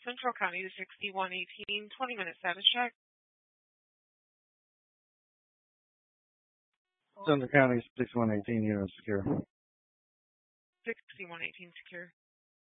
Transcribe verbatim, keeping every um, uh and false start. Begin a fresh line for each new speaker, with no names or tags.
Central County to sixty-one eighteen, twenty minute status check.
Central County sixty-one eighteen unit secure.
sixty-one eighteen secure.